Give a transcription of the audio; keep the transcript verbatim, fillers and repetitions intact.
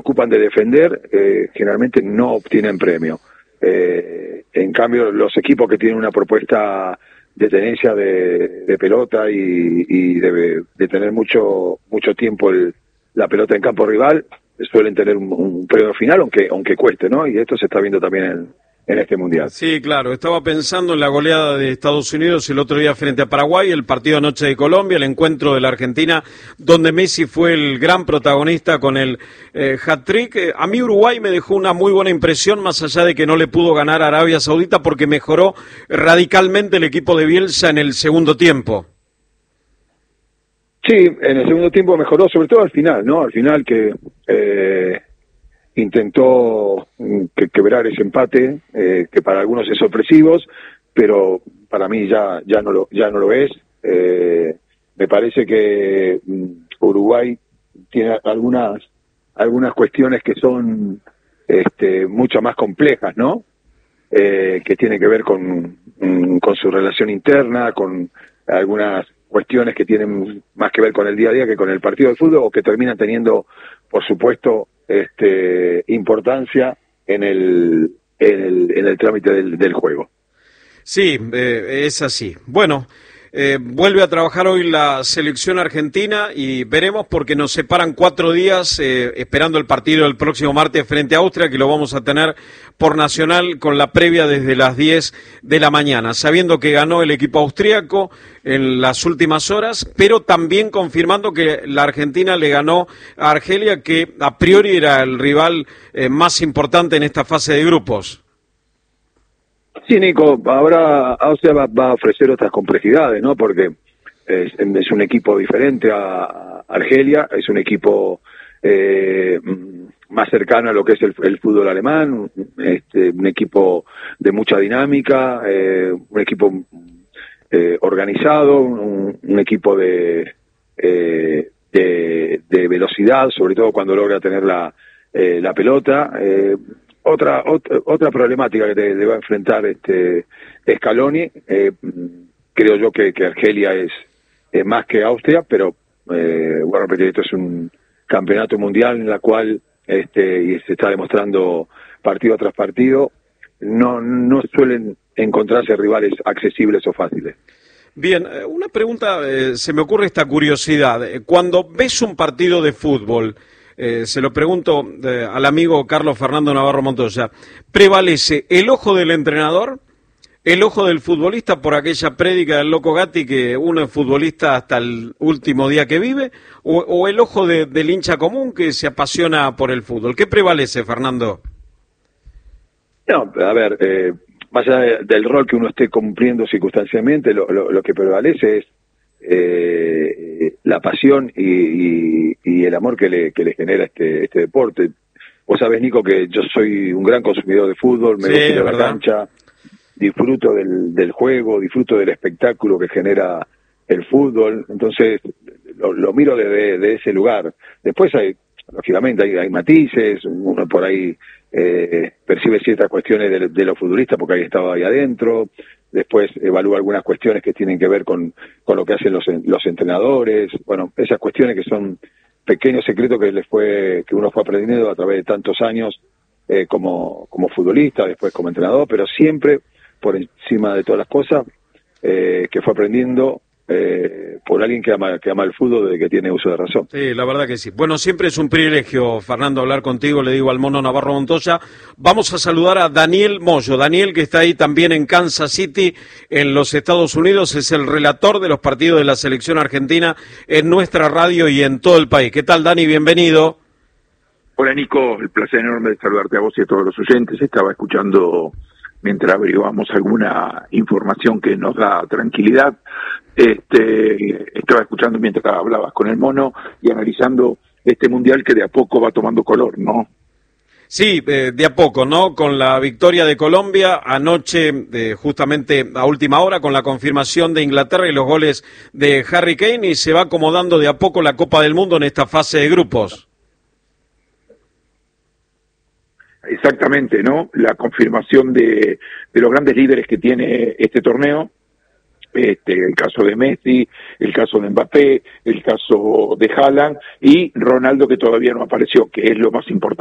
ocupan de defender, eh, generalmente no obtienen premio. Eh, en cambio, los equipos que tienen una propuesta de tenencia de, de pelota y, y de, de tener mucho mucho tiempo el, la pelota en campo rival, suelen tener un, un premio final, aunque aunque cueste, ¿no? Y esto se está viendo también en, en este Mundial. Sí, claro. Estaba pensando en la goleada de Estados Unidos el otro día frente a Paraguay, el partido anoche de Colombia, el encuentro de la Argentina, donde Messi fue el gran protagonista con el eh, hat-trick. Eh, a mí Uruguay me dejó una muy buena impresión, más allá de que no le pudo ganar a Arabia Saudita, porque mejoró radicalmente el equipo de Bielsa en el segundo tiempo. Sí, en el segundo tiempo mejoró, sobre todo al final, ¿no? Al final que... Eh... intentó que quebrar ese empate, eh, que para algunos es sorpresivo, pero para mí ya ya no lo ya no lo es. Eh, me parece que um, Uruguay tiene algunas algunas cuestiones que son este, mucho más complejas, ¿no? Eh, que tienen que ver con um, con su relación interna, con algunas cuestiones que tienen más que ver con el día a día que con el partido de fútbol, o que terminan teniendo, por supuesto, este, importancia en el, en el, en el trámite del, del juego. Sí, eh, es así. Bueno, eh, vuelve a trabajar hoy la selección argentina y veremos, porque nos separan cuatro días eh, esperando el partido del próximo martes frente a Austria, que lo vamos a tener por Nacional con la previa desde las diez de la mañana, sabiendo que ganó el equipo austríaco en las últimas horas, pero también confirmando que la Argentina le ganó a Argelia, que a priori era el rival eh, más importante en esta fase de grupos. Sí, Nico, ahora Austria va, va a ofrecer otras complejidades, ¿no? Porque es, es un equipo diferente a Argelia, es un equipo eh, más cercano a lo que es el, el fútbol alemán, este, un equipo de mucha dinámica, eh, un equipo eh, organizado, un, un equipo de, eh, de de velocidad, sobre todo cuando logra tener la, eh, la pelota. Eh, otra, otra otra problemática que te, te va a enfrentar este Scaloni, eh, creo yo que, que Argelia es, es más que Austria, pero eh, bueno, repetir, esto es un campeonato mundial en la cual este y se está demostrando partido tras partido, no no suelen encontrarse rivales accesibles o fáciles. Bien, una pregunta, eh, se me ocurre esta curiosidad. Cuando ves un partido de fútbol, eh, se lo pregunto eh, al amigo Carlos Fernando Navarro Montoya, ¿prevalece el ojo del entrenador, el ojo del futbolista por aquella prédica del loco Gatti que uno es futbolista hasta el último día que vive, o, o el ojo de, del hincha común que se apasiona por el fútbol? ¿Qué prevalece, Fernando? No, a ver, eh, más allá del rol que uno esté cumpliendo circunstancialmente, lo, lo, lo que prevalece es eh, la pasión y, y, y el amor que le, que le genera este, este deporte. Vos sabés, Nico, que yo soy un gran consumidor de fútbol, me sí, gusta ir a la ¿verdad? cancha, disfruto del, del juego, disfruto del espectáculo que genera el fútbol, entonces lo, lo miro desde de ese lugar. Después hay, lógicamente, hay, hay matices, uno por ahí eh, percibe ciertas cuestiones de, de los futbolistas porque hay estado ahí adentro, después evalúa algunas cuestiones que tienen que ver con, con lo que hacen los, los entrenadores, bueno, esas cuestiones que son pequeños secretos que les fue, que uno fue aprendiendo a través de tantos años eh, como, como futbolista, después como entrenador, pero siempre por encima de todas las cosas, eh, que fue aprendiendo eh, por alguien que ama, que ama el fútbol desde que tiene uso de razón. Sí, la verdad que sí. Bueno, siempre es un privilegio, Fernando, hablar contigo, le digo al mono Navarro Montoya. Vamos a saludar a Daniel Moyo. Daniel, que está ahí también en Kansas City, en los Estados Unidos, es el relator de los partidos de la selección argentina en nuestra radio y en todo el país. ¿Qué tal, Dani? Bienvenido. Hola, Nico, el placer enorme de saludarte a vos y a todos los oyentes. Estaba escuchando mientras averiguamos alguna información que nos da tranquilidad. Este, estaba escuchando mientras hablabas con el mono y analizando este mundial que de a poco va tomando color, ¿no? Sí, eh, de a poco, ¿no? Con la victoria de Colombia anoche, eh, justamente a última hora, con la confirmación de Inglaterra y los goles de Harry Kane, y se va acomodando de a poco la Copa del Mundo en esta fase de grupos. Exactamente, ¿no? La confirmación de, de los grandes líderes que tiene este torneo, Este, el caso de Messi, el caso de Mbappé, el caso de Haaland y Ronaldo, que todavía no apareció, que es lo más importante.